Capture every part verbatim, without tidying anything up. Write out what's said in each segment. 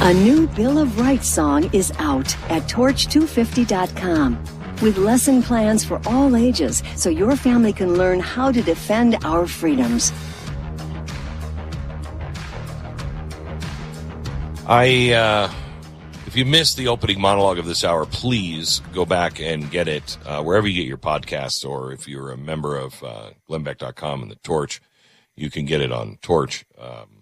A new Bill of Rights song is out at torch two fifty dot com with lesson plans for all ages so your family can learn how to defend our freedoms. I, uh, if you missed the opening monologue of this hour, please go back and get it uh, wherever you get your podcasts, or if you're a member of uh, Glenn Beck dot com and the Torch, you can get it on Torch. Um,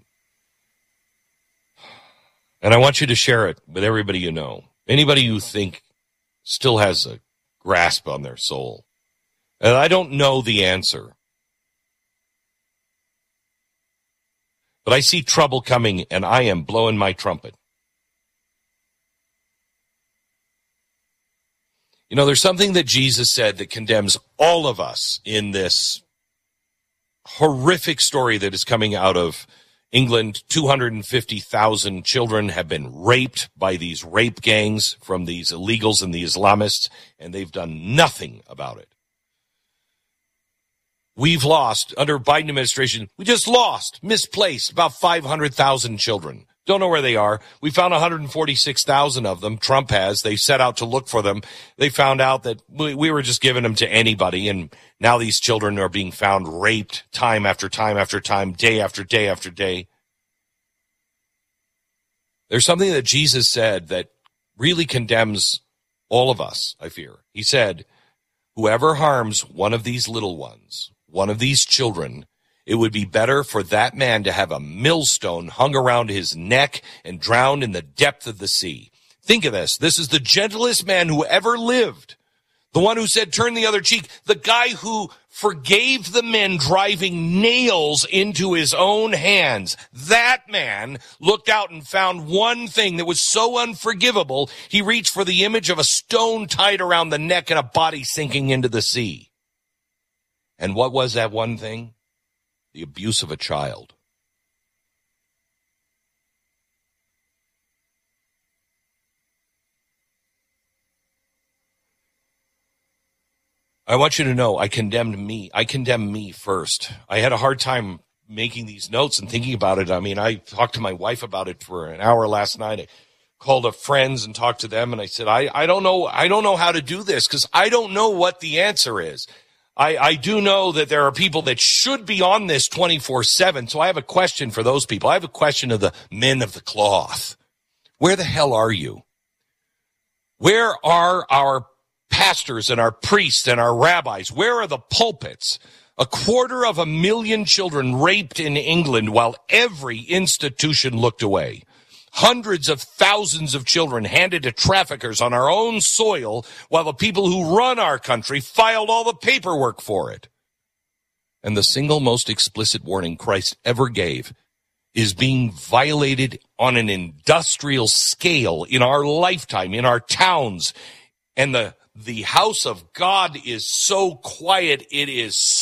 and I want you to share it with everybody you know, anybody you think still has a grasp on their soul. And I don't know the answer, but I see trouble coming, and I am blowing my trumpet. You know, there's something that Jesus said that condemns all of us in this horrific story that is coming out of England. two hundred fifty thousand children have been raped by these rape gangs from these illegals and the Islamists, and they've done nothing about it. We've lost, under Biden administration, we just lost, misplaced, about five hundred thousand children. Don't know where they are. We found one hundred forty-six thousand of them. Trump has. They set out to look for them. They found out that we, we were just giving them to anybody, and now these children are being found raped time after time after time, day after day after day. There's something that Jesus said that really condemns all of us, I fear. He said, whoever harms one of these little ones, one of these children, it would be better for that man to have a millstone hung around his neck and drowned in the depth of the sea. Think of this. This is the gentlest man who ever lived. The one who said, turn the other cheek. The guy who forgave the men driving nails into his own hands. That man looked out and found one thing that was so unforgivable, he reached for the image of a stone tied around the neck and a body sinking into the sea. And what was that one thing? The abuse of a child. I want you to know I condemned me. I condemned me first. I had a hard time making these notes and thinking about it. I mean, I talked to my wife about it for an hour last night. I called up friends and talked to them, and I said, I, I don't know, I don't know how to do this because I don't know what the answer is. I, I do know that there are people that should be on this twenty-four seven, so I have a question for those people. I have a question of the men of the cloth. Where the hell are you? Where are our pastors and our priests and our rabbis? Where are the pulpits? A quarter of a million children raped in England while every institution looked away. Hundreds of thousands of children handed to traffickers on our own soil while the people who run our country filed all the paperwork for it. And the single most explicit warning Christ ever gave is being violated on an industrial scale in our lifetime, in our towns. And the, the house of God is so quiet, it is